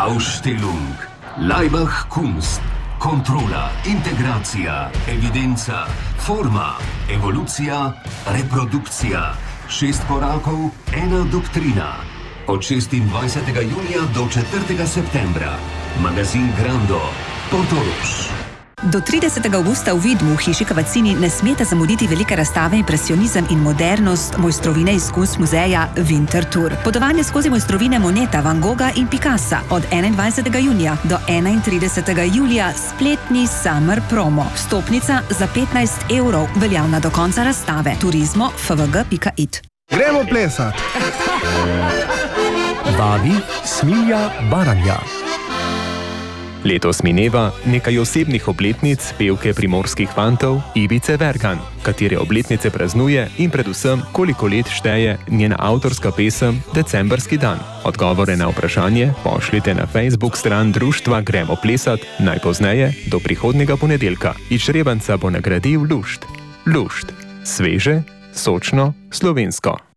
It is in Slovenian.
Ausstellung, Leibach Kunst, kontrola, integracija, evidenca, forma, evolucija, reprodukcija, 6 korakov, 1 doktrina. Od 26. junija do 4. septembra. Magazin Grando, Portorož. Do 30. avgusta v Vidmu v hiši Cavazzini ne smete zamuditi velike razstave Impresionizem in modernost mojstrovine iz Kunstmuzeja Winter Tour. Potovanje skozi mojstrovine Moneta, Van Gogha in Picassa od 21. junija do 31. julija spletni Summer Promo. Vstopnica za 15 € veljavna do konca razstave. turizmo.fvg.it. Gremo plesat! Vabi Smilja Baranja. Letos mineva nekaj osebnih obletnic pevke Primorskih fantov Ivice Vergan, katere obletnice praznuje in predvsem koliko let šteje njena avtorska pesem Decemberski dan. Odgovore na vprašanje pošljite na Facebook stran društva Gremo plesat najpozneje do prihodnjega ponedeljka. Izžrebanca bo nagradil lušt. Lušt. Sveže, sočno, slovensko.